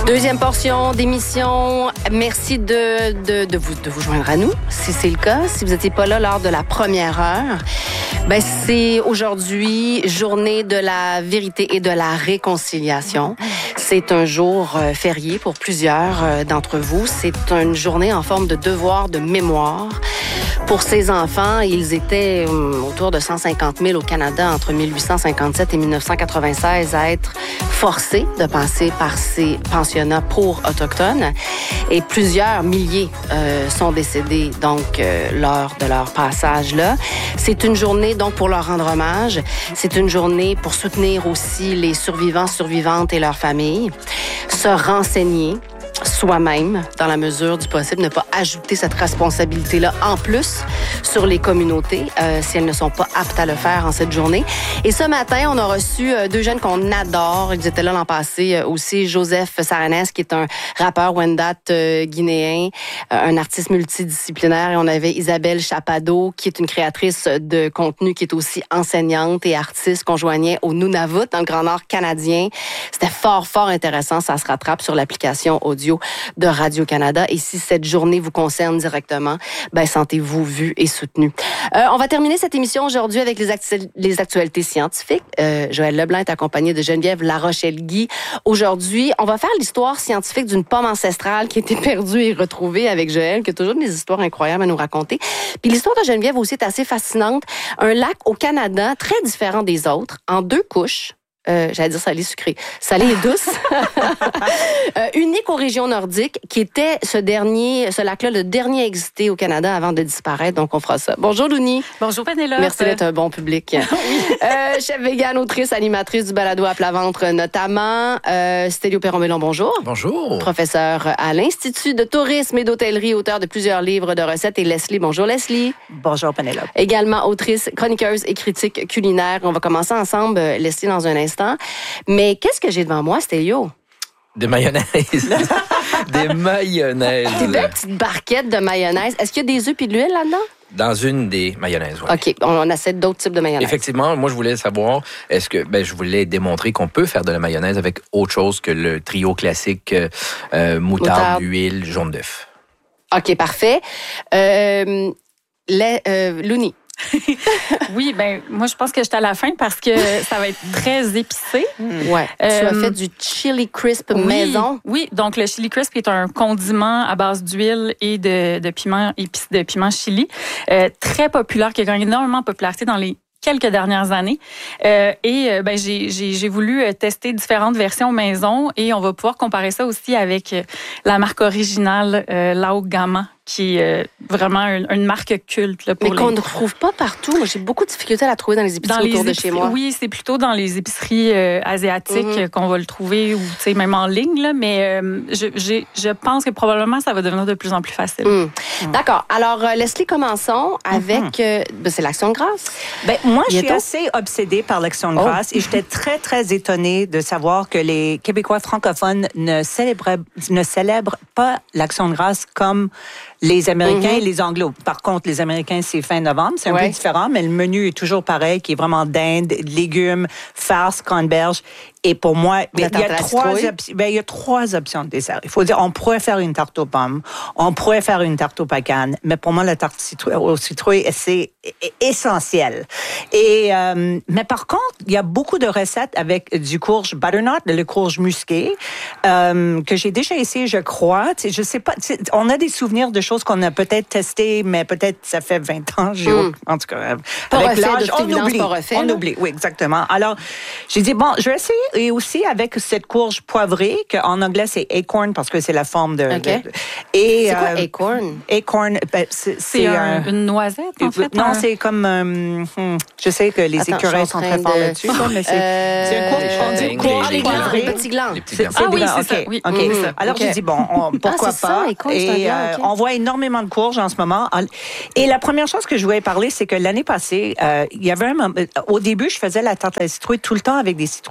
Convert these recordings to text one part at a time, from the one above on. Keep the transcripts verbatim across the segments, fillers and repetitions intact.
Deuxième portion d'émission. Merci de, de, de, vous, de vous joindre à nous, si c'est le cas. Si vous n'étiez pas là lors de la première heure, ben c'est aujourd'hui journée de la vérité et de la réconciliation. C'est un jour euh, férié pour plusieurs euh, d'entre vous. C'est une journée en forme de devoir de mémoire. Pour ces enfants, ils étaient euh, autour de cent cinquante mille au Canada entre mille huit cent cinquante-sept et mille neuf cent quatre-vingt-seize à être forcés de passer par ces pensionnats pour Autochtones. Et plusieurs milliers euh, sont décédés donc euh, lors de leur passage là. C'est une journée donc pour leur rendre hommage. C'est une journée pour soutenir aussi les survivants, survivantes et leurs familles. Se renseigner soi-même, dans la mesure du possible, ne pas ajouter cette responsabilité-là en plus sur les communautés euh, si elles ne sont pas aptes à le faire en cette journée. Et ce matin, on a reçu euh, deux jeunes qu'on adore. Ils étaient là l'an passé euh, aussi. Joseph Saranes, qui est un rappeur Wendat euh, guinéen, euh, un artiste multidisciplinaire. Et on avait Isabelle Chapado, qui est une créatrice de contenu, qui est aussi enseignante et artiste, qu'on joignait au Nunavut, dans le Grand Nord canadien. C'était fort, fort intéressant. Ça se rattrape sur l'application audio de Radio-Canada. Et si cette journée vous concerne directement, ben sentez-vous vu et soutenu. Euh, on va terminer cette émission aujourd'hui avec les, actu- les actualités scientifiques. Euh, Joël Leblanc est accompagné de Geneviève Larochelle-Guy. Aujourd'hui, on va faire l'histoire scientifique d'une pomme ancestrale qui a été perdue et retrouvée avec Joël, qui a toujours des histoires incroyables à nous raconter. Puis l'histoire de Geneviève aussi est assez fascinante. Un lac au Canada très différent des autres, en deux couches. Euh, j'allais dire salée sucrée, salée et douce, euh, unique aux régions nordiques, qui était ce dernier, ce lac-là, le dernier à exister au Canada avant de disparaître. Donc, on fera ça. Bonjour, Louni. Bonjour, Pénélope. Merci d'être un bon public. euh, chef vegan, autrice, animatrice du balado à plat ventre, notamment. Euh, Stélio Perron-Bellon, bonjour. Bonjour. Professeur à l'Institut de tourisme et d'hôtellerie, auteur de plusieurs livres de recettes. Et Leslie, bonjour, Leslie. Bonjour, Pénélope. Également autrice, chroniqueuse et critique culinaire. On va commencer ensemble, Leslie, dans un instant. Mais qu'est-ce que j'ai devant moi, Stélio? Des mayonnaises. Des mayonnaises. Des belles petites barquettes de mayonnaise. Est-ce qu'il y a des œufs et de l'huile là-dedans? Dans une des mayonnaises, oui. OK, on, on essaie d'autres types de mayonnaise. Effectivement, moi, je voulais savoir, est-ce que, ben, je voulais démontrer qu'on peut faire de la mayonnaise avec autre chose que le trio classique euh, moutarde, moutarde, huile, jaune d'œuf. OK, parfait. Euh, les, euh, Louni. Oui, ben moi je pense que j'étais à la fin parce que ça va être très épicé. Ouais. Euh, tu as fait du chili crisp oui, maison. Oui, donc le chili crisp est un condiment à base d'huile et de, de piment épice de piment chili, euh, très populaire, qui a gagné énormément de popularité dans les quelques dernières années. Euh, et ben, j'ai, j'ai, j'ai voulu tester différentes versions maison et on va pouvoir comparer ça aussi avec la marque originale euh, Lao Gama, qui est vraiment une, une marque culte. Là, pour Mais qu'on les... ne retrouve pas partout. Moi, j'ai beaucoup de difficultés à la trouver dans les épiceries dans les autour de épiceries, chez moi. Oui, c'est plutôt dans les épiceries euh, asiatiques mm-hmm. qu'on va le trouver, ou même en ligne. Là, mais euh, je, j'ai, je pense que probablement, ça va devenir de plus en plus facile. Mm. Mm. D'accord. Alors, euh, Leslie, commençons avec... Mm-hmm. Euh, ben, c'est l'Action de grâce. Ben, moi, je suis assez obsédée par l'Action de grâce oh. et j'étais très, très étonnée de savoir que les Québécois francophones ne célèbrent, ne célèbrent pas l'Action de grâce comme les Américains mm-hmm. et les Anglos. Par contre, les Américains, c'est fin novembre. C'est un ouais. peu différent, mais le menu est toujours pareil, qui est vraiment dinde, légumes, farce, canneberge. Et pour moi, ben, il, y a trois op- ben, il y a trois options de dessert. Il faut dire, on pourrait faire une tarte aux pommes, on pourrait faire une tarte aux pacanes, mais pour moi, la tarte citrouille, aux citrouilles, c'est essentiel. Et, euh, mais par contre, il y a beaucoup de recettes avec du courge butternut, le courge musqué, euh, que j'ai déjà essayé, je crois. Tu sais, je sais pas, tu sais, on a des souvenirs de choses qu'on a peut-être testées, mais peut-être ça fait vingt ans. J'ai mm. En tout cas, pas avec refait, l'âge, on oublie. Refait, on oublie, oui, exactement. Alors, j'ai dit, bon, je vais essayer. Et aussi avec cette courge poivrée, qu'en anglais, c'est acorn, parce que c'est la forme de... Okay. de et, c'est quoi, euh, acorn? Acorn, ben, c'est... C'est, c'est un, une noisette, en fait? Non, un... c'est comme... Euh, je sais que les Attends, écureuils sont très de... forts là-dessus, là, mais c'est, euh, c'est un courge, euh, courge les poivré. Les petits glands. Les petits glands. C'est, ah oui, blanc, c'est okay. ça. Oui. Okay. Mm. Alors, okay. j'ai dit, bon, on, pourquoi ah, pas? Ça, écoute, et blanc, euh, okay. on voit énormément de courges en ce moment. Et la première chose que je voulais parler, c'est que l'année passée, euh, il y avait un... Au début, je faisais la tarte à la citrouille tout le temps avec des citrouilles. Alors,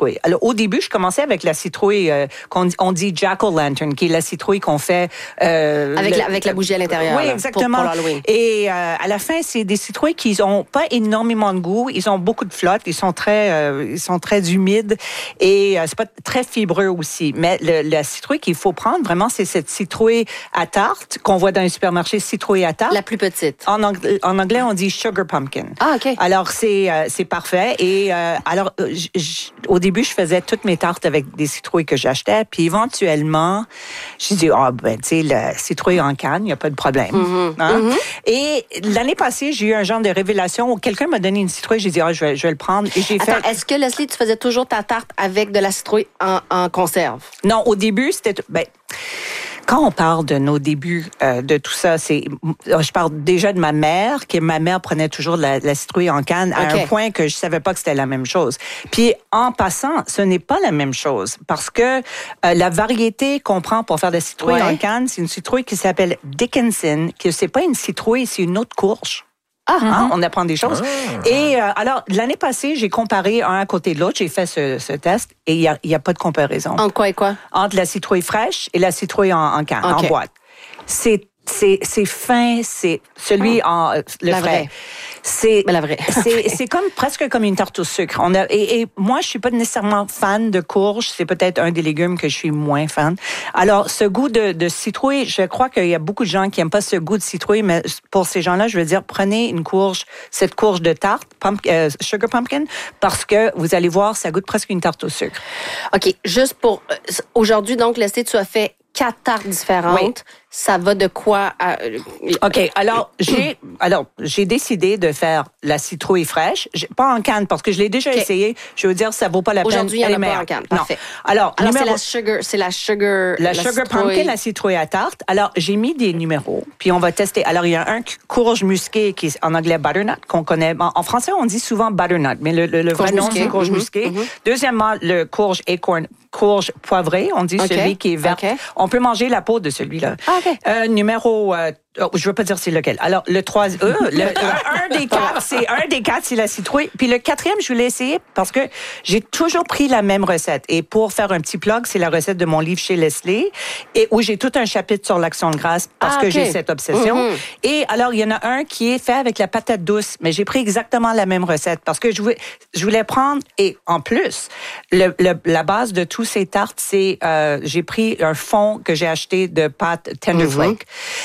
au début, je commençais avec la citrouille, euh, qu'on on dit jack-o'-lantern, qui est la citrouille qu'on fait... Euh, avec, le, la, avec la bougie à l'intérieur. Oui, là, exactement. Pour, pour l'Halloween. Et euh, à la fin, c'est des citrouilles qui n'ont pas énormément de goût. Ils ont beaucoup de flotte. Ils sont très, euh, ils sont très humides et euh, c'est pas très fibreux aussi. Mais le, la citrouille qu'il faut prendre, vraiment, c'est cette citrouille à tarte qu'on voit dans les supermarchés, citrouille à tarte. La plus petite. En anglais, en anglais on dit sugar pumpkin. Ah, OK. Alors, c'est, euh, c'est parfait. Et euh, alors, j, j, au début, je faisais toutes mes tartes avec des citrouilles que j'achetais. Puis éventuellement, j'ai dit, ah, oh, ben, tu sais, la citrouille en canne, il n'y a pas de problème. Mm-hmm. Hein? Mm-hmm. Et l'année passée, j'ai eu un genre de révélation où quelqu'un m'a donné une citrouille. J'ai dit, ah, je vais, je vais le prendre. Et j'ai Attends, fait... est-ce que, Leslie, tu faisais toujours ta tarte avec de la citrouille en, en conserve? Non, au début, c'était... Ben, quand on parle de nos débuts euh, de tout ça, c'est, je parle déjà de ma mère, que ma mère prenait toujours de la, la citrouille en canne à okay. un point que je savais pas que c'était la même chose. Puis en passant, ce n'est pas la même chose parce que euh, la variété qu'on prend pour faire de la citrouille ouais. en canne, c'est une citrouille qui s'appelle Dickinson, que c'est pas une citrouille, c'est une autre courge. Ah, mm-hmm. hein, on apprend des choses. Ah. Et euh, alors, l'année passée, j'ai comparé un à côté de l'autre. J'ai fait ce, ce test et il n'y a, y a pas de comparaison. Entre quoi et quoi? Entre la citrouille fraîche et la citrouille en, en canne, okay. en boîte. C'est, c'est, c'est fin, c'est celui oh. en... Le la frais. Vraie. C'est, la vraie. c'est, c'est comme, presque comme une tarte au sucre. On a, et, et moi, je suis pas nécessairement fan de courge. C'est peut-être un des légumes que je suis moins fan. Alors, ce goût de, de citrouille, je crois qu'il y a beaucoup de gens qui aiment pas ce goût de citrouille, mais pour ces gens-là, je veux dire, prenez une courge, cette courge de tarte, pumpkin, euh, sugar pumpkin, parce que vous allez voir, ça goûte presque une tarte au sucre. OK. Juste pour, euh, aujourd'hui, donc, Leslie, tu as fait quatre tartes différentes. Oui. Ça va de quoi à... OK. Alors, j'ai, alors, j'ai décidé de faire la citrouille fraîche. J'ai, pas en canne, parce que je l'ai déjà okay. essayé. Je veux dire, ça vaut pas la peine. Aujourd'hui, il n'y en a pas en canne. Parfait. Non. Alors, Alors numéro... c'est la sugar, c'est la sugar... La, la sugar citrouille... pumpkin, la citrouille à tarte. Alors, j'ai mis des numéros, puis on va tester. Alors, il y a un courge musqué, qui est en anglais butternut, qu'on connaît. En, en français, on dit souvent butternut, mais le, le, le vrai nom, c'est courge mm-hmm. musqué. Mm-hmm. Deuxièmement, le courge acorn, courge poivrée, on dit okay. celui qui est vert. Okay. On peut manger la peau de celui-là. Ah, okay. euh, numéro... Euh, Oh, je veux pas dire c'est lequel. Alors, le trois, euh, le, un, un des quatre, c'est un des quatre, c'est la citrouille. Puis le quatrième, je voulais essayer parce que j'ai toujours pris la même recette. Et pour faire un petit plug, c'est la recette de mon livre chez Leslie, et où j'ai tout un chapitre sur l'action de grâce parce ah, okay. que j'ai cette obsession. Mm-hmm. Et alors, il y en a un qui est fait avec la patate douce, mais j'ai pris exactement la même recette parce que je voulais, je voulais prendre, et en plus, le, le, la base de tous ces tartes, c'est, euh, j'ai pris un fond que j'ai acheté de pâte Tender mm-hmm. Flake.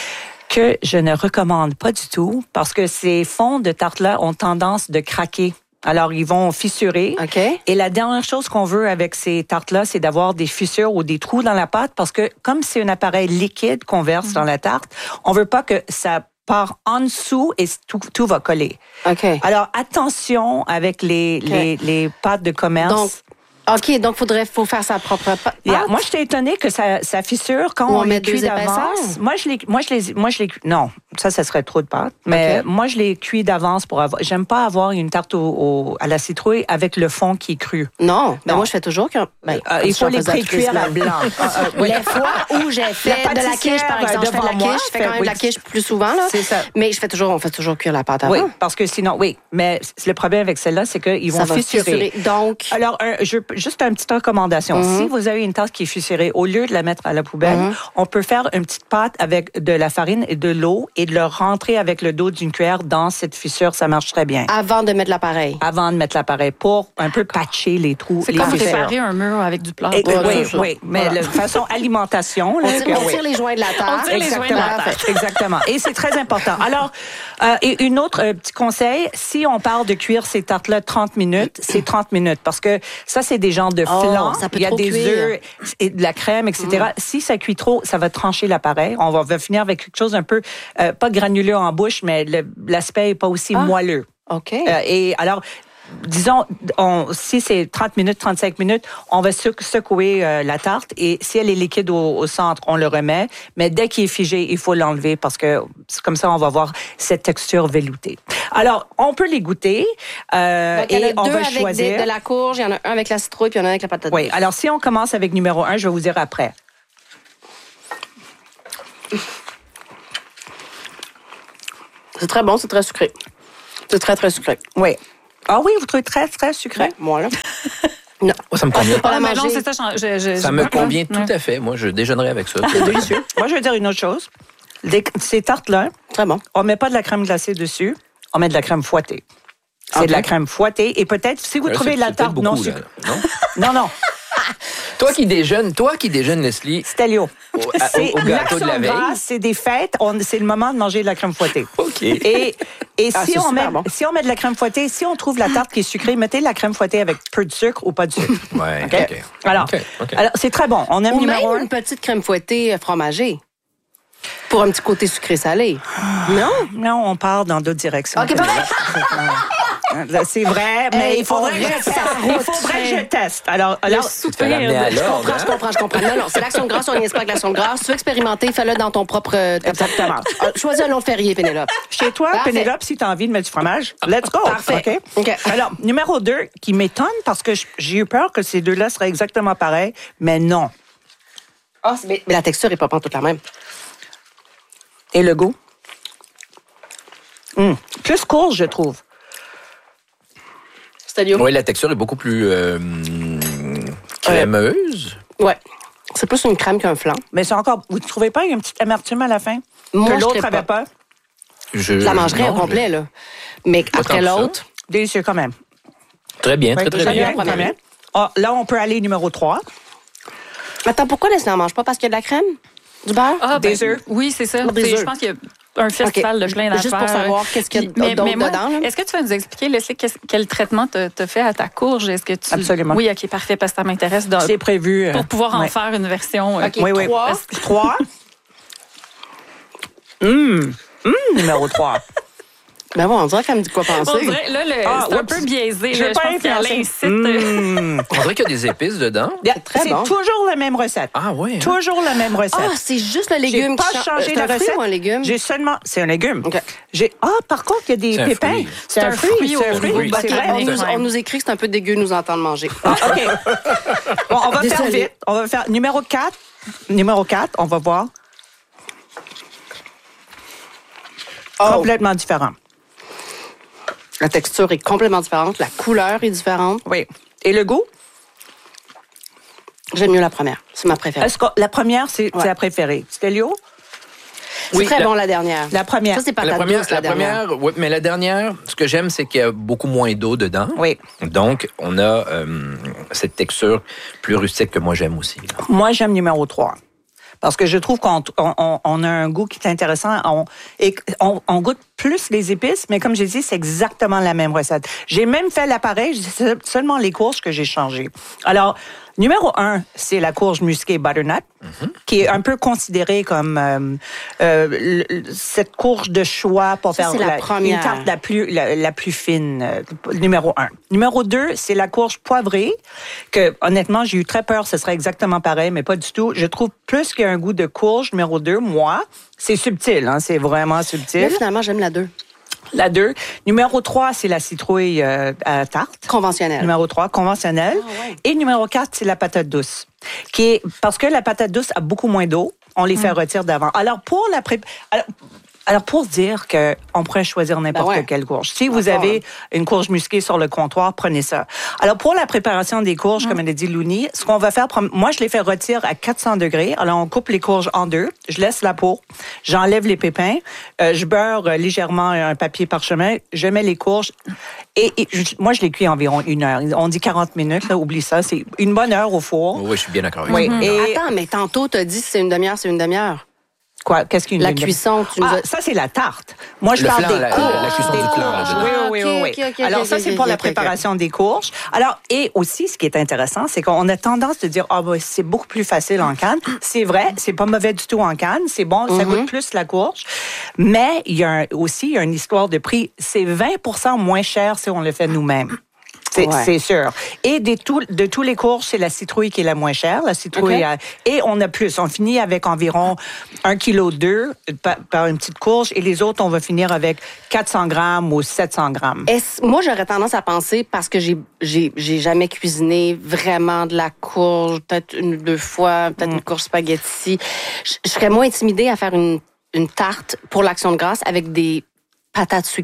Que je ne recommande pas du tout parce que ces fonds de tarte-là ont tendance de craquer. Alors, ils vont fissurer. Okay. Et la dernière chose qu'on veut avec ces tartes-là, c'est d'avoir des fissures ou des trous dans la pâte parce que comme c'est un appareil liquide qu'on verse mmh. dans la tarte, on veut pas que ça part en dessous et tout, tout va coller. Okay. Alors, attention avec les, okay. les, les pâtes de commerce. Donc, OK, donc faudrait faut faire sa propre pâte. Yeah. Moi, j'étais étonnée que ça, ça fissure quand on, on les cuit d'avance. Moi, je les, moi, je les, moi, je les, non, ça, ça serait trop de pâte. Mais okay. moi, je les cuis d'avance pour avoir. J'aime pas avoir une tarte au, au, à la citrouille avec le fond qui est cru. Non, ben moi, je fais toujours que. Ben, euh, il faut les pré-cuire à blanc. euh, oui. Les fois où j'ai fait de la quiche, par exemple, je fais de la quiche, je fais quand même de la quiche plus souvent là. C'est ça. Mais je fais toujours, on fait toujours cuire la pâte avant. Oui, parce que sinon, oui. Mais le problème avec celle-là, c'est qu'ils vont fissurer. Donc. Alors, je juste une petite recommandation. Mm-hmm. Si vous avez une tarte qui est fissurée, au lieu de la mettre à la poubelle, mm-hmm. on peut faire une petite pâte avec de la farine et de l'eau et de le rentrer avec le dos d'une cuillère dans cette fissure. Ça marche très bien. Avant de mettre l'appareil. Avant de mettre l'appareil pour un peu patcher les trous. C'est les comme fissures. préparer un mur avec du plâtre. Et, oui, oui, mais voilà. De façon alimentation. Là, on tire, on tire les joints de la tarte. On tire les joints de la tarte. Exactement. Et c'est très important. Alors, euh, et une autre euh, petit conseil, si on parle de cuire ces tartes-là trente minutes, c'est trente minutes parce que ça, c'est des genres de flan. Oh, ça peut Il y a trop des cuire. œufs et de la crème, et cetera. Mm. Si ça cuit trop, ça va trancher l'appareil. On va, va finir avec quelque chose un peu, euh, pas granuleux en bouche, mais le, l'aspect n'est pas aussi ah. moelleux. OK. Euh, et alors, disons, on, si c'est trente minutes, trente-cinq minutes, on va secouer euh, la tarte et si elle est liquide au, au centre, on le remet. Mais dès qu'il est figé, il faut l'enlever parce que c'est comme ça, on va avoir cette texture veloutée. Alors, on peut les goûter euh, donc, il y en a et on deux va avec choisir. Des, de la courge, il y en a un avec la citrouille puis il y en a un avec la patate. Oui, alors si on commence avec numéro un, je vais vous dire après. C'est très bon, c'est très sucré. C'est très, très sucré. Oui. Ah oui, vous trouvez très, très sucré? Ouais, moi, là. Non. Moi, ça me convient. Pas la Ah, mais manger. non, c'est ça. Je, je, Ça je- me convient Ouais. tout à fait. Moi, je déjeunerai avec ça. C'est délicieux. Moi, je vais dire une autre chose. Les- ces tartes-là, Très bon. on met pas de la crème glacée dessus, on met de la crème fouettée. C'est Ok. de la crème fouettée. Et peut-être, si vous Ouais, trouvez c'est- la c'est peut-être tarte non beaucoup, là, sucrée. non? Non, non. Toi qui déjeunes, toi qui déjeunes, Leslie, Stelio. Au- à- C'est au gâteau de la l'Action veille. grasse, c'est des fêtes, on- c'est le moment de manger de la crème fouettée. OK. Et, et Ah, si, c'est on met, super bon. si on met de la crème fouettée, si on trouve la tarte qui est sucrée, mettez de la crème fouettée avec peu de sucre ou pas de sucre. Ouais, OK? OK. Alors, OK, OK. alors c'est très bon. On aime Ou numéro même un. une petite crème fouettée fromagée. Pour un petit côté sucré-salé. Non? Non, on part dans d'autres directions. OK, pareil. C'est vrai, mais Hey, il faudrait, on que je reste teste. en il route. faudrait que je teste. Alors, alors Tu te fais ramener à Je l'ordre, comprends, je hein? comprends, je comprends. Non, non, c'est l'action de grâce, on n'y pas avec l'action de grâce. Si tu veux expérimenter, fais-le dans ton propre... euh, Exactement. Ah, choisis un long férié, Pénélope. chez toi, Parfait. Pénélope, si tu as envie de mettre du fromage, let's go. Parfait. OK? OK. Alors, numéro deux, qui m'étonne parce que j- j'ai eu peur que ces deux-là seraient exactement pareils, mais non. Ah, c'est- mais, mais la texture n'est pas toute la même. Et le goût? Hum, Plus courge, je trouve. C'est-à-dire? Oui, la texture est beaucoup plus euh, crémeuse. Ouais. C'est plus une crème qu'un flan. Mais c'est encore. Vous ne trouvez pas une petite amertume à la fin? Moi, que je l'autre serais n'avait pas. Je, Je la mangerais au non, complet, là. Mais Pas après tant que ça. l'autre... Délicieux quand même. Très bien, très, Oui, très j'aime bien. bien. Très bien. Ah, là, on peut aller numéro trois. Attends, pourquoi Leslie n'en mange pas? Parce qu'il y a de la crème? Du beurre? Ah, Des ben, œufs. Oui, c'est ça. Des C'est- œufs. Je pense qu'il y a un festival OK. de plein d'affaires. Juste pour savoir qu'est-ce qu'il y a Puis- mais- d'autre mais moi, dedans, là. Est-ce que tu vas nous expliquer, Leslie, qu'est-ce- quel traitement tu as fait à ta courge? Est-ce que tu... Absolument. Oui, OK, parfait, parce que ça m'intéresse de- C'est prévu. euh, pour pouvoir en ouais. faire une version. euh, OK, Oui, oui. trois. Trois. Hum, hum, numéro trois. Ben bon, on dirait qu'elle me dit quoi penser. On dirait, là, le- Ah, c'est un oups. peu biaisé. Je là. veux Je pas pense qu'elle influencer. incite. euh, Hum. On dirait qu'il y a des épices dedans. très C'est bon. toujours la même recette. Ah oui. hein? Toujours la même recette. Ah, c'est juste le J'ai légume pas qui change. changé C'est de un fruit recette. ou un légume? J'ai seulement. C'est un légume. OK. J'ai. Ah, par contre, il y a des C'est un pépins. fruit. C'est un fruit. fruit C'est un au fruit. niveau C'est OK, vrai. on, nous, quand on même. nous écrit que c'est un peu dégueu nous entendre manger. Ah, OK. Bon, on va faire Désolée. vite. On va faire numéro quatre. Numéro quatre, on va voir. Oh. Complètement différent. La texture est complètement différente. La couleur est différente. Oui. Et le goût? J'aime mieux la première. C'est ma préférée. Est-ce que la première, c'est c'est Ouais. la préférée? Stelio? C'est Oui, très la- bon, la dernière. La première. Ça, c'est patate La première, douce, la, la dernière. première, oui, mais la dernière, ce que j'aime, c'est qu'il y a beaucoup moins d'eau dedans. Oui. Donc, on a euh, cette texture plus rustique que moi j'aime aussi. là. Moi, j'aime numéro trois. Parce que je trouve qu'on on, on- on a un goût qui est intéressant. On, et on, on goûte plus les épices, mais comme j'ai dit, c'est exactement la même recette. J'ai même fait l'appareil, c'est seulement les courges que j'ai changées. Alors, numéro un, c'est la courge musquée butternut, qui est un peu considérée comme euh, euh, le- le- cette courge de choix pour Ça, faire c'est la la, première. une tarte la plus, la, la plus fine. euh, numéro un. Numéro deux, c'est la courge poivrée, que honnêtement, j'ai eu très peur, ce serait exactement pareil, mais pas du tout. Je trouve plus qu'il y a un goût de courge, numéro deux, moi. C'est subtil, hein, c'est vraiment Mais subtil. finalement, j'aime la deux. La deux. Numéro trois, c'est la citrouille euh, à la tarte. Conventionnelle. Numéro trois, conventionnelle. Ah, ouais. Et numéro quatre, c'est la patate douce. Qui est, parce que la patate douce a beaucoup moins d'eau, on les fait retirer d'avant. Alors, pour la pré... Alors, alors, pour dire qu'on pourrait choisir n'importe Ben ouais. quelle courge. Si vous D'accord. avez une courge musquée sur le comptoir, prenez ça. Alors, pour la préparation des courges, comme elle a dit Louni, ce qu'on va faire, moi, je les fais retirer à quatre cents degrés. Alors, on coupe les courges en deux. Je laisse la peau. J'enlève les pépins. Euh, je beurre euh, légèrement un papier parchemin. Je mets les courges. Et, et je- moi, je les cuis environ une heure. On dit quarante minutes, là, oublie ça. C'est une bonne heure au four. Oui, je suis bien d'accord avec Oui. ça. Et Attends, mais tantôt, t'as dit si c'est une demi-heure, c'est une demi-heure. quoi? Qu'est-ce qu'une La une- cuisson, tu nous Ah, as... ça, c'est la tarte. Moi, je Le parle flan, des la- courges. la cuisson des du flan, courges. là-dedans. Oui, Ah, oui, ok, oui, oui. ok, ok, Alors, ok, ça, ok, c'est pour ok, la ok, préparation des courges. Alors, et aussi, ce qui est intéressant, c'est qu'on a tendance de dire, ah, ben, c'est beaucoup plus facile en canne. C'est vrai, c'est pas mauvais du tout en canne. C'est bon, ça goûte plus la courge. Mais il y a un- aussi, il y a une histoire de prix. C'est vingt pour cent moins cher si on le fait nous-mêmes. C'est Ouais. c'est sûr. Et des tout, de tous les courges, c'est la citrouille qui est la moins chère. La citrouille, Ok. euh, et on a plus. On finit avec environ un kilo deux par, par une petite courge. Et les autres, on va finir avec quatre cents grammes ou sept cents grammes. Est-ce- moi, j'aurais tendance à penser, parce que j'ai, j'ai, j'ai jamais cuisiné vraiment de la courge, peut-être une ou deux fois, peut-être Mm. une courge spaghetti, je, je serais moins intimidée à faire une, une tarte pour l'Action de grâce avec des patates sucrées.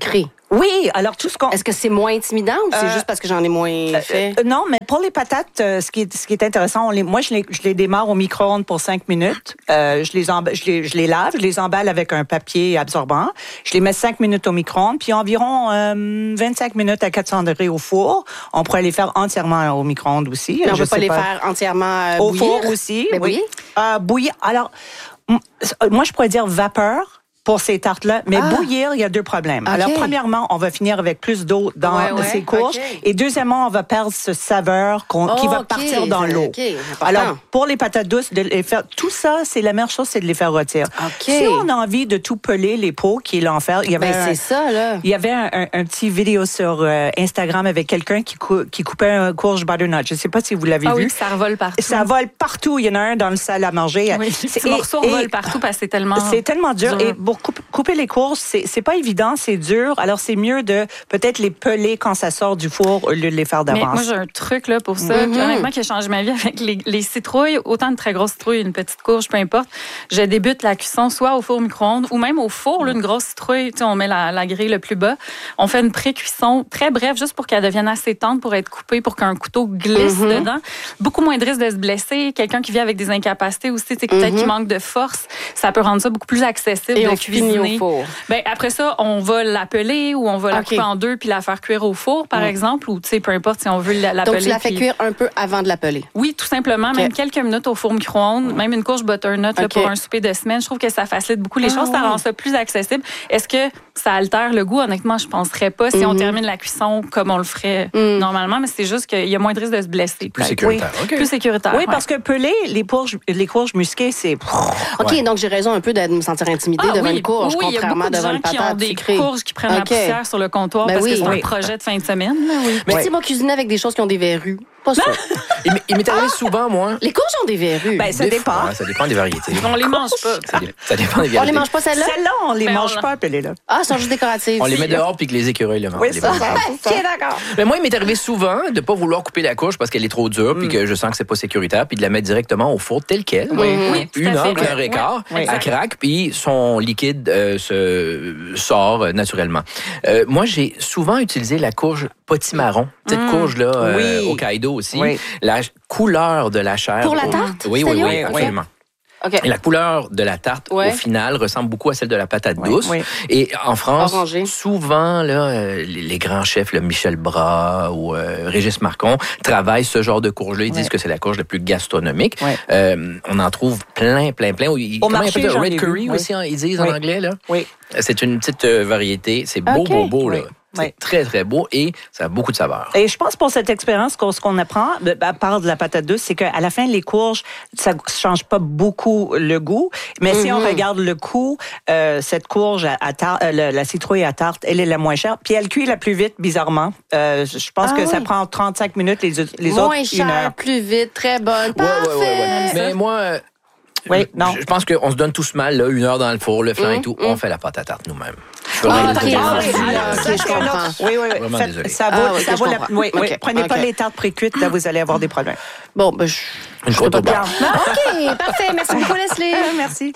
Oui, alors tout ce qu'on... Est-ce que c'est moins intimidant ou c'est Euh, juste parce que j'en ai moins fait? Euh, non, mais pour les patates, euh, ce qui est, ce qui est intéressant, on les, moi, je les, je les démarre au micro-ondes pour cinq minutes. Euh, je, les emba- je, les, je les lave, je les emballe avec un papier absorbant. Je les mets cinq minutes au micro-ondes, puis environ euh, vingt-cinq minutes à quatre cents degrés au four. On pourrait les faire entièrement au micro-ondes aussi. Mais on ne Je peut pas sais les faire entièrement euh, au bouillir? four aussi. Ben oui. oui. Euh, bouillir. Alors, m- moi, je pourrais dire vapeur pour ces tartes-là, mais Ah. bouillir, il y a deux problèmes. OK. Alors, premièrement, on va finir avec plus d'eau dans Ouais, ouais. ces courges. OK. Et deuxièmement, on va perdre ce saveur qu'on- qui Oh, va OK. partir dans C'est- l'eau. OK, important. Alors, pour les patates douces, de les faire, tout ça, c'est la meilleure chose, c'est de les faire rôtir. OK. Si on a envie de tout peler, les pots, qui est l'enfer, il y avait Ben, un- c'est ça, là. il y avait un, un- un petit vidéo sur euh, Instagram avec quelqu'un qui, cou- qui coupait un courge butternut. Je ne sais pas si vous l'avez Ah vu. oui, puis ça revole partout. Ça vole partout. Il y en a un dans le salle à manger. Oui, C'est- ces morceaux et- revolent partout parce que c'est tellement... c'est tellement dur. dur. Et pour couper, couper les courges, c'est, c'est pas évident, c'est dur. Alors, c'est mieux de peut-être les peler quand ça sort du four au lieu de les faire Mais d'avance. moi, j'ai un truc là, pour ça, Mhm. qui, honnêtement, qui a changé ma vie avec les, les citrouilles, autant de très grosses citrouilles, une petite courge, peu importe. Je débute la cuisson soit au four au micro-ondes ou même au four, là, une grosse citrouille, tu sais, on met la, la grille le plus bas. On fait une pré-cuisson très brève, juste pour qu'elle devienne assez tendre pour être coupée, pour qu'un couteau glisse Mhm. dedans. Beaucoup moins de risque de se blesser. Quelqu'un qui vit avec des incapacités aussi, tu sais, peut-être Mhm. qu'il manque de force, ça peut rendre ça beaucoup plus accessible Et de on finit cuisiner. au four. Ben, après ça, on va l'appeler ou on va la OK. couper en deux puis la faire cuire au four, par Mm. exemple, ou tu sais, peu importe si on veut la- l'appeler. Donc, tu la fais puis- cuire un peu avant de l'appeler. Oui, tout simplement, OK. même quelques minutes au four micro-ondes, même une courge butternut là, OK. pour un souper de semaine. Je trouve que ça facilite beaucoup les Ah, choses, ça ouais. rend ça plus accessible. Est-ce que ça altère le goût? Honnêtement, je penserais pas si on Mhm. termine la cuisson comme on le ferait Mm. normalement, mais c'est juste qu'il y a moins de risque de se blesser. Plus peut-être. sécuritaire. OK. Plus sécuritaire. Oui, ouais. parce que peler les courges, les courges musquées, c'est... OK, Ouais. donc j'ai raison un peu de me sentir intimidée Ah devant oui, une courge, oui, il y a contrairement beaucoup de devant gens une qui ont patate des sucrée. courges qui prennent OK. la poussière sur le comptoir Ben parce oui. que c'est un Oui. projet de fin de semaine. là, oui. Mais Ouais. tu sais, moi, cuisiner avec des choses qui ont des verrues, pas ça. Il m'est- il m'est arrivé souvent, moi. Les courges ont des verrues. Ben, ça des dépend. fois, ça dépend des variétés. On les mange pas. Ça, dé- ça dépend des On variétés. les mange pas celles-là? Celles-là, on les Ben, mange on- pas, pelées là. Ah, elles sont juste décoratives. On les met dehors puis que les écureuils le mangent. Oui, les ça, bonnes ça, choses. ça. OK, d'accord. Mais moi, il m'est arrivé souvent de pas vouloir couper la courge parce qu'elle est trop dure puis Mm. que je sens que c'est pas sécuritaire puis de la mettre directement au four tel quel. Oui. Oui, tout à Une fait. heure, une Ouais. heure et quart, Ouais, elle exact. craque, puis son liquide euh, se sort euh, naturellement. Euh, moi, j'ai souvent utilisé la courge potimarron, cette Mm. courge-là euh, Oui. au Kaido aussi. Oui. La couleur de la chair. Pour la au- tarte, Oui, oui, Stelio? oui, OK. absolument. OK. Et la couleur de la tarte, Ouais. au final, ressemble beaucoup à celle de la patate Oui, douce. oui. Et en France, Orangé. souvent, là, euh, les, les grands chefs, là, Michel Bras ou euh, Régis Marcon, travaillent ce genre de courge-là. Ils Ouais. disent que c'est la courge la plus gastronomique. Ouais. Euh, on en trouve plein, plein, plein. Ils- Au comment ils marché, appellent ça? j'en ai Red vu, curry oui. aussi, hein, ils disent Oui. en anglais. Là. Oui. C'est une petite euh, variété. C'est beau, OK. beau, beau. Là. Oui. C'est Oui. très, très beau et ça a beaucoup de saveur. Et je pense pour cette expérience, qu'on- ce qu'on apprend, de- à part de la patate douce, c'est qu'à la fin, les courges, ça change pas beaucoup le goût. Mais si on Mhm. regarde le coût, euh, cette courge à, à tarte, euh, la, la citrouille à tarte, elle est la moins chère. Puis elle cuit la plus vite, bizarrement. Euh, je pense Ah que oui. ça prend trente-cinq minutes, les, les Moins autres, une cher, heure. plus vite, très bonne. Ouais, Parfait. ouais, ouais, ouais. Mais moi, euh, Oui, je- non. je pense qu'on se donne tous mal, là, une heure dans le four, le flan Mm, et tout. mm. On fait la pâte à tarte nous-mêmes. Je suis Ah, vraiment ok, désolé. ah, oui, oui, alors, ok, ça, je c'est un comprends. autre- Oui, oui, oui. Vraiment Faites- désolé. Ça vaut, Ah, ok, ça je vaut la... comprends. Oui, oui. Ok, Prenez pas ok. les tartes pré-cuites, là, vous allez avoir des problèmes. Bon, ben, je... Une côte au bar. OK, parfait. Merci beaucoup, Leslie. Merci.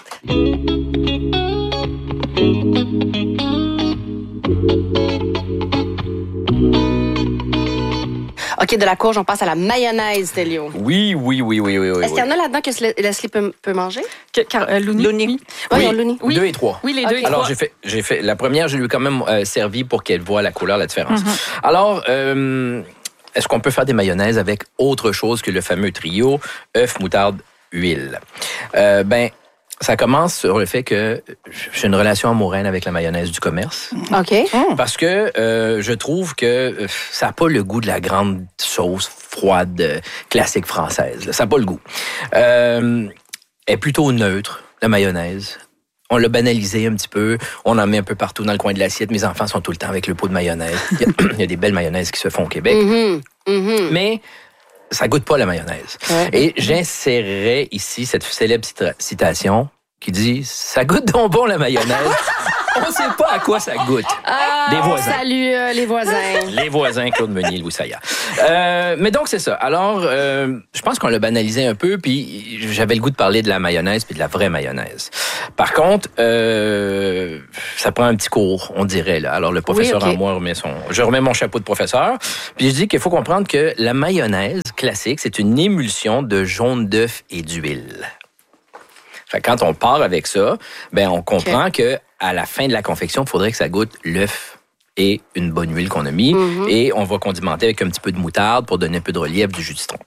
OK, de la courge, on passe à la mayonnaise, Télio. Oui, oui, oui, oui, oui. oui, Est-ce qu'il y en oui. a là-dedans que Sle- Leslie peut, peut manger? Que- car- euh, Louni. Louni. Oui. Oui, Oui, on l'uni. Oui. Deux et trois. Oui, les Ok. deux et Alors, trois. j'ai fait, j'ai fait. La première, je lui ai quand même euh, servi pour qu'elle voie la couleur, la différence. Alors, euh, est-ce qu'on peut faire des mayonnaises avec autre chose que le fameux trio œuf, moutarde, huile? Euh, ben, ça commence sur le fait que j'ai une relation amoureuse avec la mayonnaise du commerce. OK. Parce que euh, je trouve que euh, ça n'a pas le goût de la grande sauce froide euh, classique française. là. Ça n'a pas le goût. Euh, elle est plutôt neutre, la mayonnaise. On l'a banalisé un petit peu. On en met un peu partout dans le coin de l'assiette. Mes enfants sont tout le temps avec le pot de mayonnaise. Il y a, il y a des belles mayonnaises qui se font au Québec. Mhm, mhm. Mais ça goûte pas la mayonnaise. Ouais. Et j'insérerais ici cette célèbre cita- citation qui dit « Ça goûte donc bon la mayonnaise ». On sait pas à quoi ça goûte. Ah, Des voisins. Salut euh, les voisins. Les voisins, Claude Meunier, Louis Saillat. Euh, mais donc, c'est ça. Alors, euh, je pense qu'on l'a banalisé un peu, puis j'avais le goût de parler de la mayonnaise puis de la vraie mayonnaise. Par contre, euh, ça prend un petit cours, on dirait. Là. Alors, le professeur Oui, okay. en moi remet son... Je remets mon chapeau de professeur, puis je dis qu'il faut comprendre que la mayonnaise classique, c'est une émulsion de jaune d'œuf et d'huile. Fait que quand on part avec ça, ben on comprend okay. que à la fin de la confection, il faudrait que ça goûte l'œuf et une bonne huile qu'on a mis. Mm-hmm. Et on va condimenter avec un petit peu de moutarde pour donner un peu de relief, du jus de citron.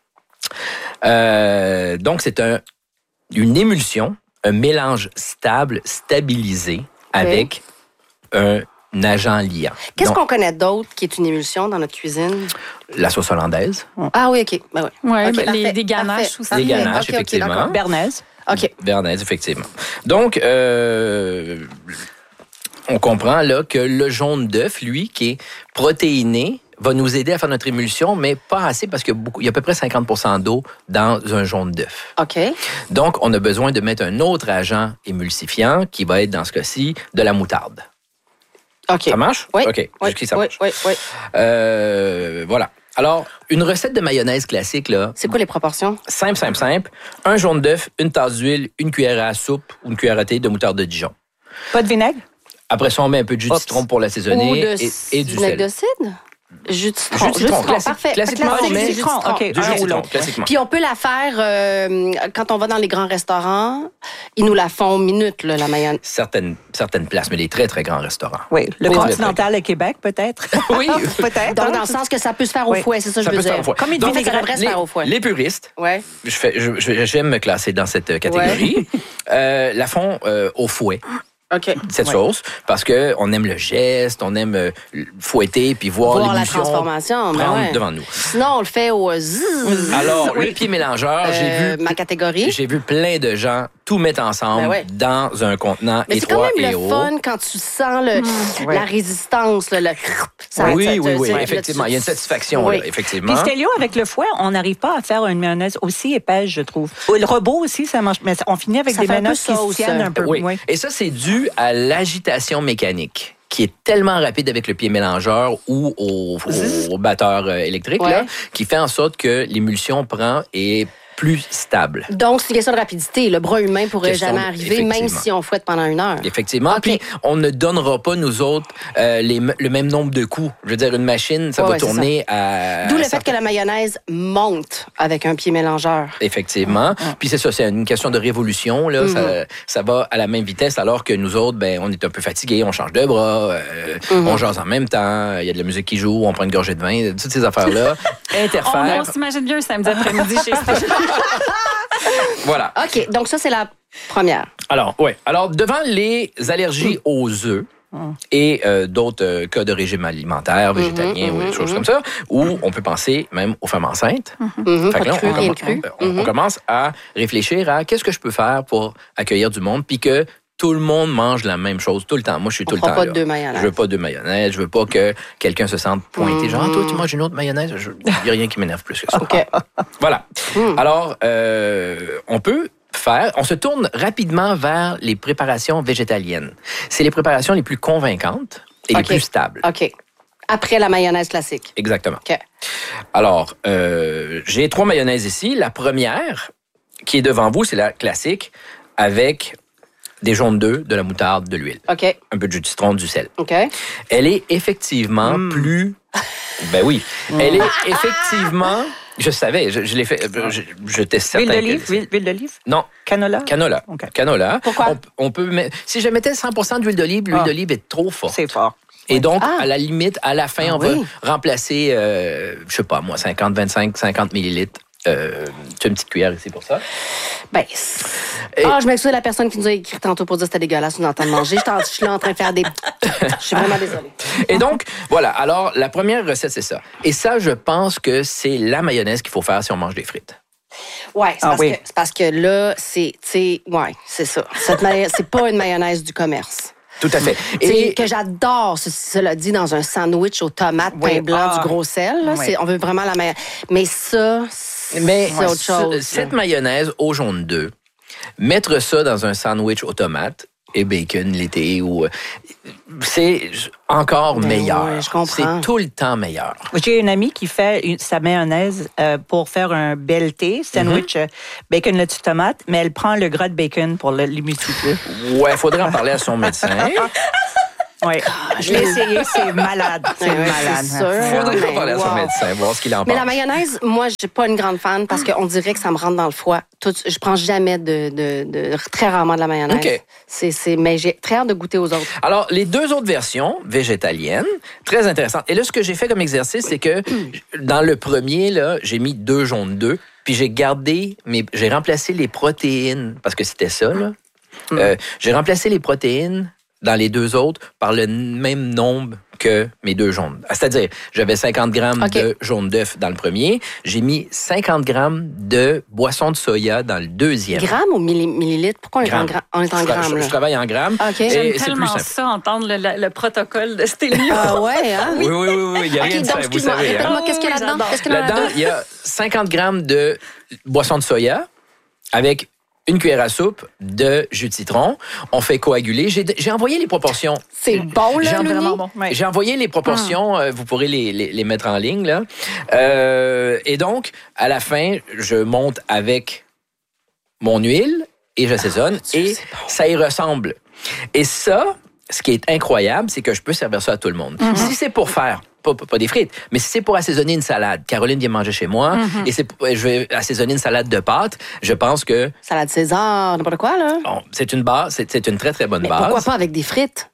Euh, donc, c'est un, une émulsion, un mélange stable, stabilisé, okay. avec un agent liant. Qu'est-ce donc, qu'on connaît d'autre qui est une émulsion dans notre cuisine? La sauce hollandaise. Ah oui, OK. Ben oui. Ouais, okay, les, des ganaches aussi. Des ganaches, okay, effectivement. Okay, Bernaise. OK. Bernaise, effectivement. Donc, euh, on comprend là que le jaune d'œuf, lui, qui est protéiné, va nous aider à faire notre émulsion, mais pas assez parce qu'il y a, beaucoup, il y a à peu près cinquante pour cent d'eau dans un jaune d'œuf. OK. Donc, on a besoin de mettre un autre agent émulsifiant qui va être, dans ce cas-ci, de la moutarde. OK. Ça marche? Oui. OK. Oui, Jusqu'ici, ça oui, marche. oui, oui. Euh, voilà. Alors, une recette de mayonnaise classique, là. C'est quoi les proportions? Simple, simple, simple. Un jaune d'œuf, une tasse d'huile, une cuillère à soupe ou une cuillère à thé de moutarde de Dijon. Pas de vinaigre? Après ça, on met un peu de jus de citron pour l'assaisonner Ou de et, et du vinaigre sel. de cidre? Jus de citron. Jus de citron, classique. Parfait. Classiquement, Classique, on met jus de citron. OK. Du jus de citron, l'autre. classiquement. Puis on peut la faire euh, quand on va dans les grands restaurants. Ils nous la font minute, là, la mayonnaise. Certaines, certaines places, mais des très, très grands restaurants. Oui. Le Oui, Continental à Québec, peut-être? Oui. peut-être. Donc, hein? dans le sens que ça peut se faire au Oui. fouet, c'est ça que Ça je veux peut se faire dire. au fouet. Comme une Donc, vinaigrette, ça devrait se les, faire au fouet. les puristes, Ouais. je fais, je, je, j'aime me classer dans cette catégorie, euh, la font euh, au fouet. OK. Cette Ouais. sauce, parce que on aime le geste, on aime euh, fouetter puis voir, Voir la l'émulsion transformation, ben prendre ouais. devant nous. Sinon, on le fait au zzz. Alors, Oui. le pied mélangeur, Euh, j'ai vu ma catégorie. j'ai vu plein de gens tout mettre ensemble Ben ouais. dans un contenant Mais c'est quand étroit même et le haut. fun quand tu sens le, Mmh. la Ouais. résistance, le, le ça, oui, ça- oui, ça- oui, ça- effectivement. là, Il y a une tu- satisfaction, Oui. là, effectivement. Puis Stelio, avec le fouet, on n'arrive pas à faire une mayonnaise aussi épaisse, je trouve. Le robot aussi, ça mange. Mais on finit avec Ça des fait un peu mayonnaises qui sauce. se tiennent un peu. Oui. Oui. Et ça, c'est dû à l'agitation mécanique qui est tellement rapide avec le pied mélangeur ou au, au, au batteur euh, électrique, Ouais. là, qui fait en sorte que l'émulsion prend et est plus stable. Donc, c'est une question de rapidité. Le bras humain pourrait Question jamais de- arriver, même effectivement. si on fouette pendant une heure. Effectivement. OK. Puis, on ne donnera pas, nous autres, euh, les, le même nombre de coups. Je veux dire, une machine, ça Ouais, va ouais, c'est tourner à... D'où le à fait certains- que la mayonnaise monte avec un pied mélangeur. Effectivement. Puis c'est ça, c'est une question de révolution. Là. Mm-hmm. ça, ça va à la même vitesse, alors que nous autres, ben, on est un peu fatigués, on change de bras, euh, Mm-hmm. on jase en même temps, il y a de la musique qui joue, on prend une gorgée de vin, toutes ces affaires-là On, interfèrent. on s'imagine bien un samedi après-midi chez Stéphane. Voilà. OK, donc ça, c'est la première. Alors, ouais. Alors, devant les allergies aux œufs, et euh, d'autres euh, cas de régime alimentaire, végétalien ou des choses comme ça, ou on peut penser même aux femmes enceintes. Mhm, Fait pas que là, de cru, on, rien de commence- cru. on- on Mhm. commence à réfléchir à qu'est-ce que je peux faire pour accueillir du monde, puis que tout le monde mange la même chose tout le temps. Moi, je suis On tout le prend temps pas là. de deux mayonnaises. Je veux pas de mayonnaise. Je veux pas que quelqu'un se sente pointé. Genre, ah, toi, tu manges une autre mayonnaise? Il n'y a rien qui m'énerve plus que ça. OK. Voilà. Alors, euh, on peut faire, on se tourne rapidement vers les préparations végétaliennes. C'est les préparations les plus convaincantes et les OK. plus stables. OK. Après la mayonnaise classique. Exactement. OK. Alors, euh, j'ai trois mayonnaises ici. La première, qui est devant vous, c'est la classique avec des jaunes d'œufs, de la moutarde, de l'huile. OK. Un peu de jus de citron, du sel. OK. Elle est effectivement plus... Ben oui. Elle est effectivement... Je savais, je, je l'ai fait... Je, je teste certain Huile d'olive? que- Huile, huile d'olive? Non, Canola? canola. OK. Canola. Pourquoi? On, on peut mettre... Si je mettais cent pour cent d'huile d'olive, l'huile Ah. d'olive est trop forte. C'est fort. Et donc, Ah. à la limite, à la fin, Ah on oui. va remplacer, euh, je sais pas moi, cinquante, vingt-cinq, cinquante millilitres. Euh, tu as une petite cuillère ici pour ça. Ben, Et- ah, je m'excuse à la personne qui nous a écrit tantôt pour dire que c'était dégueulasse, nous entendre manger. Je t'en- je suis là en train de faire des... Je suis vraiment désolée. Et donc, voilà. Alors, la première recette, c'est ça. Et ça, je pense que c'est la mayonnaise qu'il faut faire si on mange des frites. Ouais, c'est Ah parce, oui. que- c'est parce que là, c'est, tu sais, ouais, c'est ça. Cette mayo- c'est pas une mayonnaise du commerce. Tout à fait. Tu sais, Et que j'adore, ce- cela dit, dans un sandwich aux tomates, Oui. pain blanc, Ah. du gros sel. Là, Oui. c'est, on veut vraiment la mayonnaise. Mais ça, c'est mais autre ce- chose. cette mayonnaise au jaune d'œuf, mettre ça dans un sandwich aux tomates, et bacon l'été. Ou c'est encore Ben meilleur. ouais, je comprends. C'est tout le temps meilleur. J'ai une amie qui fait une, sa mayonnaise euh, pour faire un B L T, sandwich, mm-hmm. euh, bacon, lettuce, tomate, mais elle prend le gras de bacon pour l'humidité. Ouais, faudrait en parler à son médecin. Oui, je l'ai essayé, c'est malade. C'est ouais, malade. C'est sûr. Faudrait Mais en parler à son wow. médecin, voir ce qu'il en pense. Mais la mayonnaise, moi, je suis pas une grande fan parce qu'on dirait que ça me rentre dans le foie. Tout, je prends jamais de, de, de très rarement de la mayonnaise. OK. C'est, c'est, mais j'ai très hâte de goûter aux autres. Alors, les deux autres versions végétaliennes, très intéressantes. Et là, ce que j'ai fait comme exercice, c'est que dans le premier, là, j'ai mis deux jaunes d'œufs, puis j'ai gardé, mes, j'ai remplacé les protéines, parce que c'était ça, là. Mm. Euh, j'ai remplacé les protéines dans les deux autres par le même nombre que mes deux jaunes. C'est-à-dire, j'avais cinquante grammes okay. de jaune d'œuf dans le premier. J'ai mis cinquante grammes de boisson de soya dans le deuxième. Grammes ou milli- millilitres? Pourquoi on est, en, gra- on est en je, grammes? Je, je travaille en grammes. Okay. J'aime tellement ça, entendre le, le, le protocole de Stelio. Ah ouais, hein? Oui, oui, oui. oui. Il n'y a okay, rien de ça, vous savez. Répète-moi, hein? Qu'est-ce qu'il y a là-dedans? Qu'est-ce qu'il y a là-dedans? Là-dedans, il y a cinquante grammes de boisson de soya avec une cuillère à soupe de jus de citron. On fait coaguler. J'ai, j'ai envoyé les proportions. C'est bon, là, j'ai, vraiment bon. Ouais. J'ai envoyé les proportions. Hum. Vous pourrez les, les, les mettre en ligne, là. Euh, et donc, à la fin, je monte avec mon huile et j'assaisonne. Ah, et bon. Ça y ressemble. Et ça, ce qui est incroyable, c'est que je peux servir ça à tout le monde. Mm-hmm. Si c'est pour faire... Pas, pas des frites, mais si c'est pour assaisonner une salade, Caroline vient manger chez moi, mm-hmm. et c'est, je vais assaisonner une salade de pâtes, je pense que... Salade César, n'importe quoi, là. Bon, c'est une base, c'est, c'est une très, très bonne mais base. Pourquoi pas avec des frites?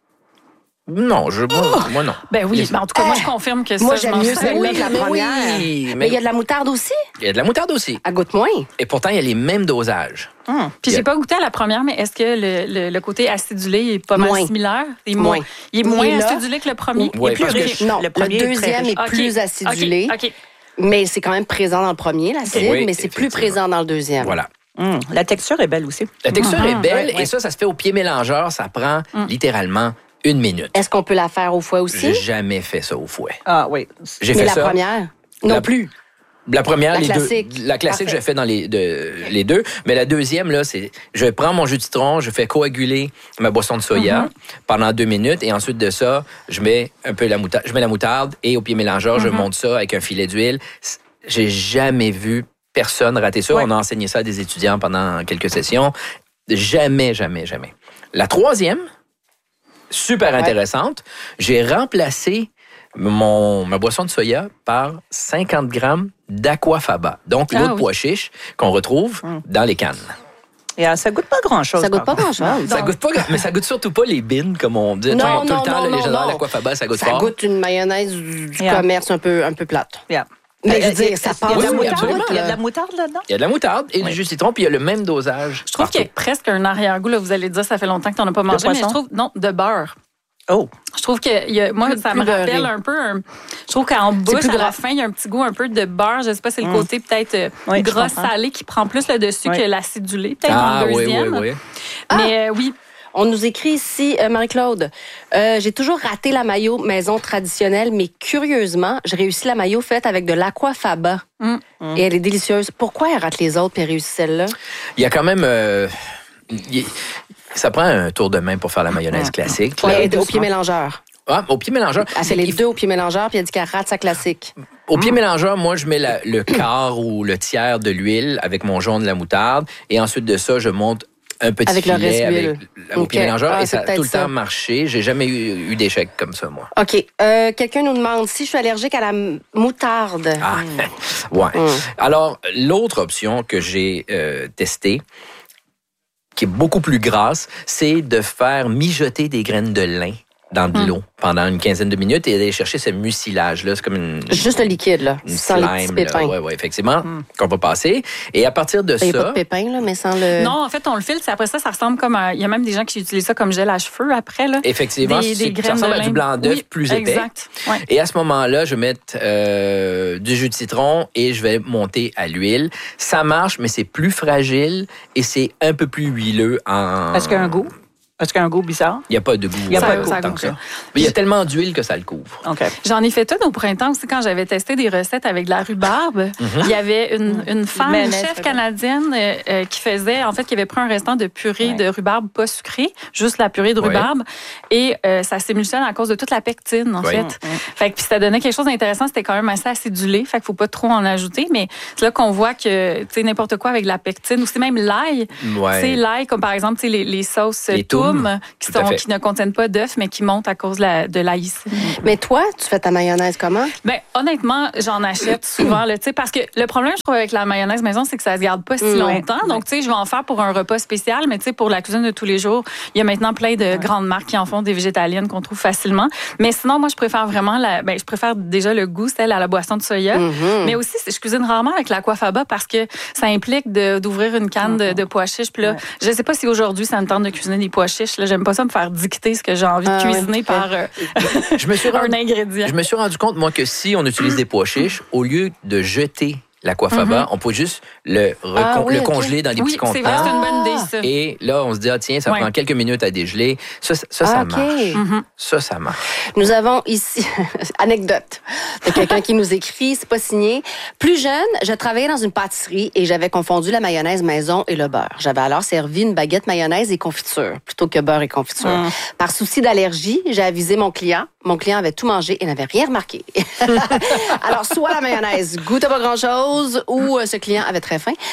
Non, je, moi, oh! moi non. Ben oui, mais en tout cas, moi, je confirme que ça, moi, je j'aime mieux celle-là que la mais première. Oui, mais, mais il y a de la moutarde aussi? Il y a de la moutarde aussi. Elle goûte moins. Et pourtant, il y a les mêmes dosages. Hum. Puis, j'ai pas goûté à la première, mais est-ce que le, le, le côté acidulé est pas moins. mal similaire? Il est moins. Il est moins il est acidulé que le premier? Oui, il est plus riche. Non, le, premier le deuxième est, est plus okay. acidulé. Okay. Okay. Mais c'est quand même présent dans le premier, l'acide, oui, mais c'est plus présent dans le deuxième. Voilà. Mmh. La texture est belle aussi. La texture mmh. est belle, ouais, ouais. et ça, ça se fait au pied mélangeur. Ça prend mmh. littéralement une minute. Est-ce qu'on peut la faire au fouet aussi? J'ai jamais fait ça au fouet. Ah oui. J'ai Mais fait la ça. première? Non la... plus. La première, la les classique. deux. La classique, je fais dans les, de, les deux. Mais la deuxième, là, c'est, je prends mon jus de citron, je fais coaguler ma boisson de soya mm-hmm. pendant deux minutes, et ensuite de ça, je mets un peu la moutarde, je mets la moutarde, et au pied mélangeur, mm-hmm. je monte ça avec un filet d'huile. J'ai jamais vu personne rater ça. Ouais. On a enseigné ça à des étudiants pendant quelques sessions. Jamais, jamais, jamais. La troisième, super intéressante, ouais. j'ai remplacé Mon, ma boisson de soya par cinquante grammes d'aquafaba, donc ah, l'eau de oui. pois chiche qu'on retrouve mm. dans les cannes. Et alors, ça goûte pas grand-chose. Ça goûte pas grand-chose. Ça goûte pas, mais ça goûte surtout pas les bines, comme on dit. Non, tout non, le temps, non, là, non, les gens non. l'aquafaba, ça goûte ça fort. Ça goûte une mayonnaise du yeah. commerce un peu, un peu plate. Yeah. Mais euh, je veux dire, ça passe. Il y a de la oui, moutarde, il y a de la moutarde là-dedans? Il y a de la moutarde et oui. du jus de citron, puis il y a le même dosage. Je trouve partout. Qu'il y a presque un arrière-goût. Là, vous allez dire, ça fait longtemps que tu n'en as pas mangé, mais je trouve, non, de beurre. Oh. Je trouve que y a, moi, plus, ça me rappelle beurré. Un peu. Un, je trouve qu'en bouche, à la fin, il y a un petit goût un peu de beurre. Je sais pas, c'est le mmh. côté peut-être euh, oui, gras salé qui prend plus le dessus oui. que l'acidulé, peut-être ah, en deuxième. Oui, oui, oui. Mais ah. euh, oui. On nous écrit ici, euh, Marie-Claude, euh, j'ai toujours raté la mayo maison traditionnelle, mais curieusement, j'ai réussi la mayo faite avec de l'aquafaba. Mm. Mm. Et elle est délicieuse. Pourquoi elle rate les autres et réussit celle-là? Il y a quand même... Euh, y, ça prend un tour de main pour faire la mayonnaise mm. classique. Oui, au pied mélangeur. Ah, au pied mélangeur. Elle fait les deux au pied mélangeur, puis elle dit qu'elle rate sa classique. Au pied mm. mélangeur, moi, je mets la, le quart ou le tiers de l'huile avec mon jaune de la moutarde. Et ensuite de ça, je monte un petit avec filet le reste avec d'huile. au okay. pied mélangeur. Ah, et ça a tout le ça. temps marché. J'ai jamais eu, eu d'échec comme ça, moi. OK. Euh, quelqu'un nous demande si je suis allergique à la moutarde. Ah, mm. ouais. Mm. Alors, l'autre option que j'ai euh, testée, qui est beaucoup plus grasse, c'est de faire mijoter des graines de lin dans de l'eau mm. pendant une quinzaine de minutes et d'aller chercher ce mucilage-là. C'est comme une... Juste le liquide, là, sans slime, les petits pépins. Oui, oui, effectivement, mm. qu'on va passer. Et à partir de il ça... Il n'y a pas de pépins, là, mais sans le... Non, en fait, on le filtre. Après ça, ça ressemble comme à... Il y a même des gens qui utilisent ça comme gel à cheveux après, là. Effectivement, des, des graines ça ressemble de à du blanc d'œuf oui, plus épais. Exact. Ouais. Et à ce moment-là, je vais mettre euh, du jus de citron et je vais monter à l'huile. Ça marche, mais c'est plus fragile et c'est un peu plus huileux en... Est-ce qu'il y a un goût? Parce qu'il y a un goût bizarre. Il n'y a pas de goût. Il y a euh, pas de goût, tant ça que ça. goûte. Mais il y a tellement d'huile que ça le couvre. OK. J'en ai fait une au printemps aussi quand j'avais testé des recettes avec de la rhubarbe. Il y avait une, une femme, une Mayonnaise, chef peut-être. canadienne, euh, euh, qui faisait, en fait, qui avait pris un restant de purée Ouais. de rhubarbe pas sucrée, juste la purée de Ouais. rhubarbe, et euh, ça s'émulsionne à cause de toute la pectine, en Ouais. fait. Fait que puis ça donnait quelque chose d'intéressant. C'était quand même assez acidulé, fait qu'il faut pas trop en ajouter, mais c'est là qu'on voit que, tu sais, n'importe quoi avec de la pectine, ou c'est même l'ail. Ouais. Tu sais, l'ail, comme par exemple, tu sais, les, les sauces Les toum, toum, qui, tout à sont, fait. qui ne contiennent pas d'œufs, mais qui montent à cause de la, de l'aïcine. Mais toi, tu fais ta mayonnaise comment? Ben, honnêtement, j'en achète souvent, là, tu sais, parce que le problème, je trouve, avec la mayonnaise maison, c'est que ça se garde pas si Mm, longtemps. ouais. Donc, tu sais, je vais en faire pour un repas spécial, mais tu sais, pour la cuisine de tous les jours, il y a maintenant plein de grandes marques qui en font des végétaliennes qu'on trouve facilement. Mais sinon, moi, je préfère vraiment la, ben, je préfère déjà le goût, celle à la boisson de soya. Mhm. Mais aussi, je cuisine rarement avec l'aquafaba parce que ça implique de- d'ouvrir une canne de, de pois chiches. Puis là, Ouais. je sais pas si aujourd'hui, ça me tente de cuisiner des pois chiches. Là, j'aime pas ça me faire dicter ce que j'ai envie de Ah, ouais. cuisiner par euh, Je me suis un rendu, ingrédient. je me suis rendu compte, moi, que si on utilise des pois chiches, au lieu de jeter l'aquafaba, on peut juste le, recon- Ah oui, le ok. congeler dans des Oui, petits c'est vrai, contenants. c'est une bonne idée, ça. Et là, on se dit, ah, tiens, ça Ouais. prend quelques minutes à dégeler. Ça, ça, ça, ça Ah, ok. marche. Mhm. Ça, ça marche. Nous avons ici, anecdote, de quelqu'un qui nous écrit, c'est pas signé. Plus jeune, je travaillais dans une pâtisserie et j'avais confondu la mayonnaise maison et le beurre. J'avais alors servi une baguette mayonnaise et confiture, plutôt que beurre et confiture. Mm. Par souci d'allergie, j'ai avisé mon client. Mon client avait tout mangé et n'avait rien remarqué. Alors, soit la mayonnaise goûtait pas grand-chose ou euh, ce client avait très faim.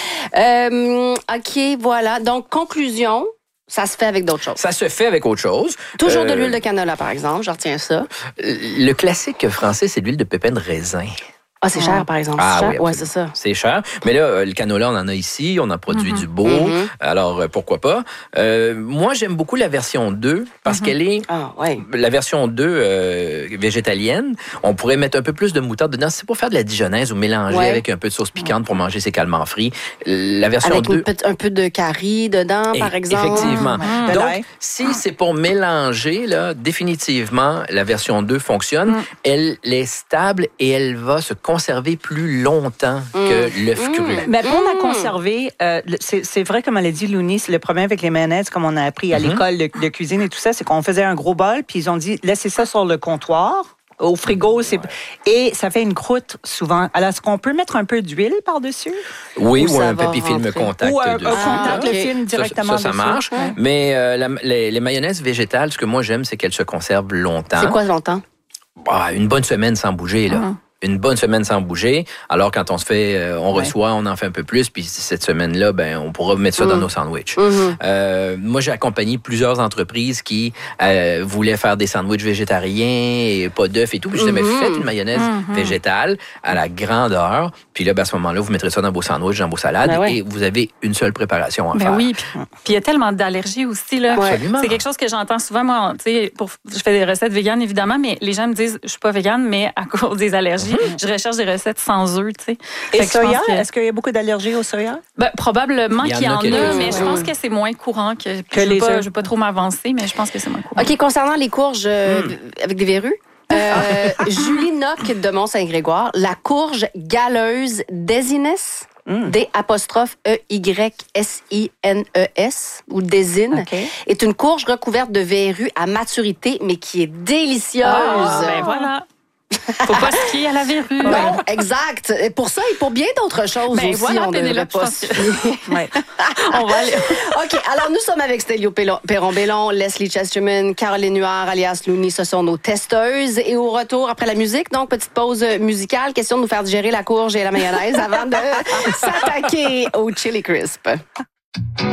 Euh, OK, voilà. Donc, conclusion, ça se fait avec d'autres choses. Ça se fait avec autre chose. Toujours de Euh, l'huile de canola, par exemple. Je retiens ça. Le classique français, c'est l'huile de pépins de raisin. Ah, c'est cher, par exemple. Ah c'est cher? oui, Ouais, absolument. c'est ça. C'est cher. Mais là, euh, le canola, on en a ici. On en produit du beau. Mhm. Alors, euh, pourquoi pas? Euh, moi, j'aime beaucoup la version deux parce qu'elle est... Ah, ouais. La version deux euh, végétalienne, on pourrait mettre un peu plus de moutarde dedans. C'est pour faire de la dijonnaise ou mélanger Ouais. avec un peu de sauce piquante pour manger ses calements frits. La version Avec deux... une petite- un peu de curry dedans, par E- exemple. Effectivement. De Donc, l'ail. si c'est pour mélanger, là, définitivement, la version deux fonctionne. Elle est stable et elle va se conserver plus longtemps que l'œuf cru. Mais pour la Mm. conserver, euh, le- c'est c'est vrai, comme elle a dit Louni, c'est le problème avec les mayonnaises, comme on a appris à l'école de, de cuisine et tout ça, c'est qu'on faisait un gros bol, puis ils ont dit, laissez ça sur le comptoir. Au frigo, c'est et ça fait une croûte souvent. Alors, est-ce qu'on peut mettre un peu d'huile par-dessus? Oui, Où ou ça un va papier film rentrer. contact Ou un, un dessus. contact ok. de film Ça, directement ça, ça dessus? marche. Ouais. Mais euh, la- les, les mayonnaises végétales, ce que moi j'aime, c'est qu'elles se conservent longtemps. C'est quoi longtemps? Ah, une bonne semaine sans bouger, là. Uh-huh. Une bonne semaine sans bouger. Alors, quand on se fait, euh, on reçoit, on en fait un peu plus. Puis cette semaine-là, ben, on pourra mettre ça dans nos sandwichs. Mhm. Euh, moi, j'ai accompagné plusieurs entreprises qui euh, voulaient faire des sandwichs végétariens et pas d'œufs et tout. Puis je disais, mais faites une mayonnaise végétale à la grandeur. Puis là, ben, à ce moment-là, vous mettrez ça dans vos sandwichs, dans vos salades. Ben ouais. Et vous avez une seule préparation à Ben faire. oui, puis puis il y a tellement d'allergies aussi là. Ouais. Absolument. C'est quelque chose que j'entends souvent moi, tu sais, pour je fais des recettes véganes évidemment, mais les gens me disent je suis pas végane mais à cause des allergies, je recherche des recettes sans œufs, tu sais. Et Fait que je pense soya, que- est-ce qu'il y a beaucoup d'allergies au soya? Ben, probablement Il y en qu'il y a en a, quelques-uns. mais je pense que c'est moins courant que, Que je veux les pas, œufs. je veux pas trop m'avancer, mais je pense que c'est moins courant. OK, concernant les courges euh, avec des verrues, euh, Julie Noc de Mont-Saint-Grégoire, la courge galeuse Désines, D apostrophe E Y S I N E S ou Désine, OK. est une courge recouverte de verrues à maturité, mais qui est délicieuse. Ah, ben voilà. Faut pas se fier à la verrue. Non, exact. Et pour ça et pour bien d'autres choses Ben aussi, voilà, on ne devrait Pénélope, pas je se pense fier. Ouais. On va aller. OK, alors nous sommes avec Stélio Perron-Bellon, Leslie Chesterman, Caroline Huard, alias Louni, ce sont nos testeuses. Et au retour, après la musique, donc petite pause musicale, question de nous faire digérer la courge et la mayonnaise avant de s'attaquer au Chili Crisp.